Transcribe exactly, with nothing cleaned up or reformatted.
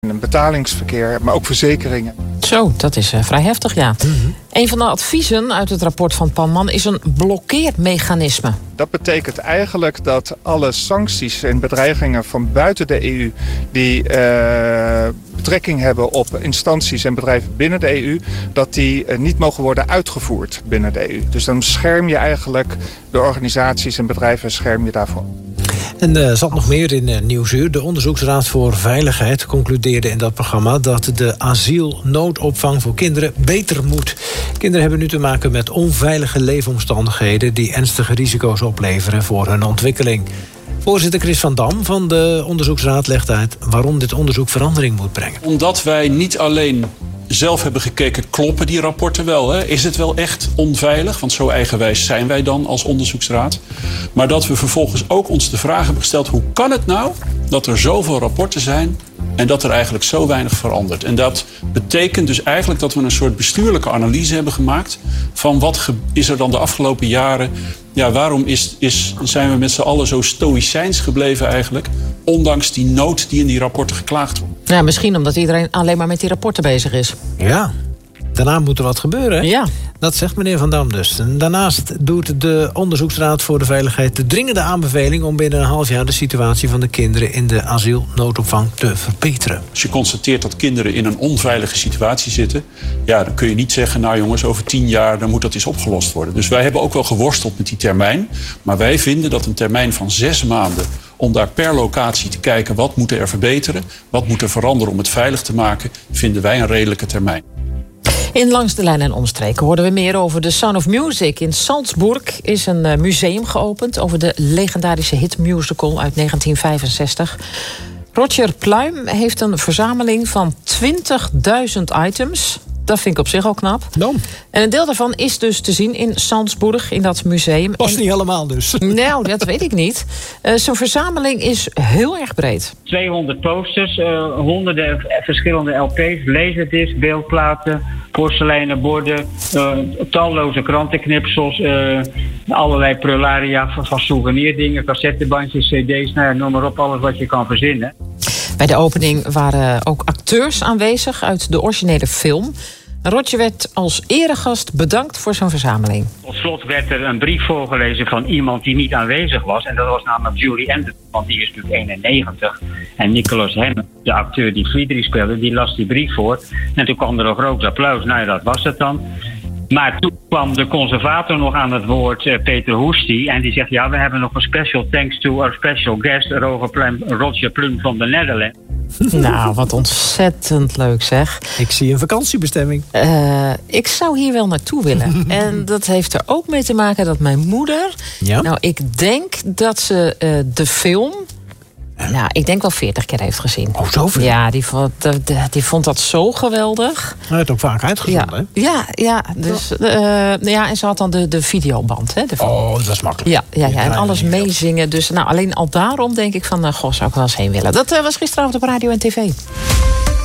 Een betalingsverkeer, maar ook verzekeringen. Zo, dat is uh, vrij heftig, ja. Mm-hmm. Een van de adviezen uit het rapport van Panman is een blokkeermechanisme. Dat betekent eigenlijk dat alle sancties en bedreigingen van buiten de E U... die uh, betrekking hebben op instanties en bedrijven binnen de E U... dat die uh, niet mogen worden uitgevoerd binnen de E U. Dus dan bescherm je eigenlijk de organisaties en bedrijven scherm je daarvoor. En er uh, zat nog meer in uh, Nieuwsuur. De Onderzoeksraad voor Veiligheid concludeerde in dat programma dat de asielnoodopvang voor kinderen beter moet. Kinderen hebben nu te maken met onveilige leefomstandigheden die ernstige risico's opleveren voor hun ontwikkeling. Voorzitter Chris van Dam van de Onderzoeksraad legt uit waarom dit onderzoek verandering moet brengen. Omdat wij niet alleen zelf hebben gekeken, kloppen die rapporten wel? Hè? Is het wel echt onveilig? Want zo eigenwijs zijn wij dan als onderzoeksraad. Maar dat we vervolgens ook ons de vraag hebben gesteld, hoe kan het nou dat er zoveel rapporten zijn en dat er eigenlijk zo weinig verandert? En dat betekent dus eigenlijk dat we een soort bestuurlijke analyse hebben gemaakt van wat is er dan de afgelopen jaren. Ja, waarom is, is, zijn we met z'n allen zo stoïcijns gebleven eigenlijk, ondanks die nood die in die rapporten geklaagd wordt? Ja, misschien omdat iedereen alleen maar met die rapporten bezig is. Ja, daarna moet er wat gebeuren. Ja. Dat zegt meneer Van Dam dus. En daarnaast doet de Onderzoeksraad voor de Veiligheid de dringende aanbeveling om binnen een half jaar de situatie van de kinderen in de asielnoodopvang te verbeteren. Als je constateert dat kinderen in een onveilige situatie zitten, ja, dan kun je niet zeggen, nou jongens, over tien jaar dan moet dat eens opgelost worden. Dus wij hebben ook wel geworsteld met die termijn. Maar wij vinden dat een termijn van zes maanden om daar per locatie te kijken wat moet er verbeteren, wat moet er veranderen om het veilig te maken, vinden wij een redelijke termijn. In Langs de Lijn en Omstreken hoorden we meer over The Sound of Music. In Salzburg is een museum geopend over de legendarische hitmusical uit negentien vijfenzestig. Roger Pluim heeft een verzameling van twintigduizend items. Dat vind ik op zich al knap. Dan. En een deel daarvan is dus te zien in Salzburg, in dat museum. Past niet helemaal dus. Nou, dat weet ik niet. Uh, Zijn verzameling is heel erg breed. tweehonderd posters, uh, honderden verschillende L P's, laserdiscs, beeldplaten, porseleinen borden, uh, talloze krantenknipsels, uh, allerlei prularia van, van souvenirdingen, cassettebandjes, cd's, nou ja, noem maar op, alles wat je kan verzinnen. Bij de opening waren ook acteurs aanwezig uit de originele film. Roger werd als eregast bedankt voor zijn verzameling. Tot slot werd er een brief voorgelezen van iemand die niet aanwezig was. En dat was namelijk Julie Anderson, want die is natuurlijk eenennegentig. En Nicolas Henn, de acteur die Friedrich speelde, die las die brief voor. En toen kwam er nog groot applaus. Nou ja, dat was het dan. Maar toen kwam de conservator nog aan het woord, uh, Peter Hoesty. En die zegt, ja, we hebben nog een special thanks to our special guest, Roger Plum, Roger Plum van de Netherlands. Nou, wat ontzettend leuk zeg. Ik zie een vakantiebestemming. Uh, ik zou hier wel naartoe willen. En dat heeft er ook mee te maken dat mijn moeder... Ja? Nou, ik denk dat ze uh, de film... Nou, ik denk wel veertig keer heeft gezien. Oh, zoveel? Ja, die vond, die, die vond dat zo geweldig. Hij heeft ook vaak uitgezonden, ja, hè? Ja, ja, dus, uh, ja, en ze had dan de, de videoband. Hè, de oh, dat is makkelijk. Ja, ja, ja en alles meezingen. Dus nou, alleen al daarom denk ik van, uh, goh, zou ik wel eens heen willen. Dat uh, was gisteravond op radio en tv.